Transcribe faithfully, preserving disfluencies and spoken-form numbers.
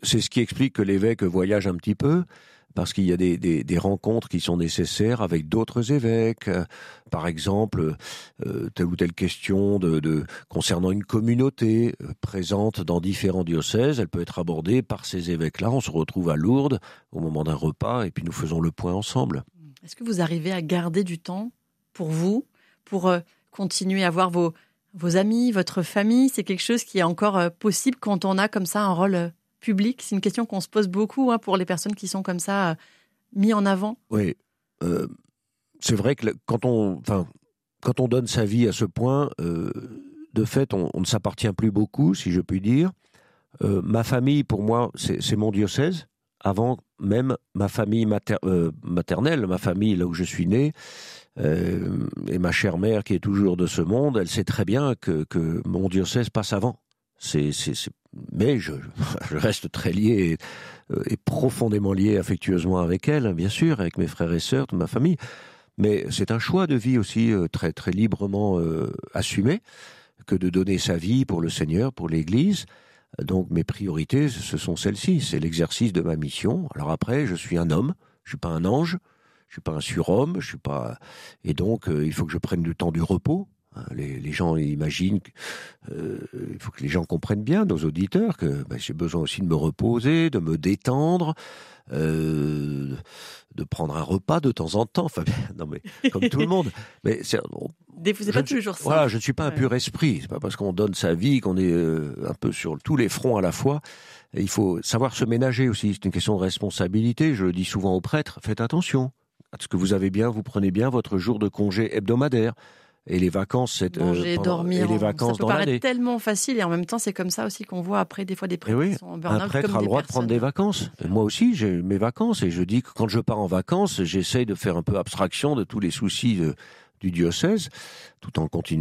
c'est ce qui explique que l'évêque voyage un petit peu, parce qu'il y a des, des, des rencontres qui sont nécessaires avec d'autres évêques. Euh, par exemple, euh, telle ou telle question de, de, concernant une communauté euh, présente dans différents diocèses, elle peut être abordée par ces évêques-là. On se retrouve à Lourdes au moment d'un repas et puis nous faisons le point ensemble. Est-ce que vous arrivez à garder du temps pour vous, pour euh, continuer à voir vos, vos amis, votre famille? C'est quelque chose qui est encore euh, possible quand on a comme ça un rôle euh, public? C'est une question qu'on se pose beaucoup hein, pour les personnes qui sont comme ça euh, mis en avant. Oui, euh, c'est vrai que quand on, enfin, quand on donne sa vie à ce point, euh, de fait, on, on ne s'appartient plus beaucoup, si je puis dire. Euh, ma famille, pour moi, c'est, c'est mon diocèse. Avant même ma famille mater, euh, maternelle, ma famille là où je suis né, euh, et ma chère mère qui est toujours de ce monde, elle sait très bien que, que mon diocèse passe avant. C'est, c'est, c'est... Mais je, je reste très lié et, et profondément lié affectueusement avec elle, bien sûr, avec mes frères et sœurs, toute ma famille. Mais c'est un choix de vie aussi très, très librement euh, assumé, que de donner sa vie pour le Seigneur, pour l'Église. Donc mes priorités, ce sont celles-ci, c'est l'exercice de ma mission. Alors après, je suis un homme, je suis pas un ange, je suis pas un surhomme, je suis pas, et donc euh, il faut que je prenne du temps du repos. Les, les gens imaginent, euh, il faut que les gens comprennent bien, nos auditeurs, que ben, j'ai besoin aussi de me reposer, de me détendre, euh, de prendre un repas de temps en temps. Enfin, non mais comme tout le monde. Mais c'est, on, vous n'êtes pas toujours ça. Voilà, je ne suis pas un ouais. pur esprit. C'est pas parce qu'on donne sa vie qu'on est euh, un peu sur tous les fronts à la fois. Et il faut savoir se ménager aussi. C'est une question de responsabilité. Je le dis souvent aux prêtres. Faites attention à ce que vous avez bien. Vous prenez bien votre jour de congé hebdomadaire. Et les vacances, c'est manger, euh, pendant, dormir, et les vacances ça peut dans paraître l'année. Tellement facile et en même temps c'est comme ça aussi qu'on voit après des fois des prêtres oui, qui sont en burn-out. Un prêtre comme a le droit personnes. de prendre des vacances. Et moi aussi, j'ai mes vacances et je dis que quand je pars en vacances, j'essaye de faire un peu abstraction de tous les soucis de, du diocèse, tout en continuant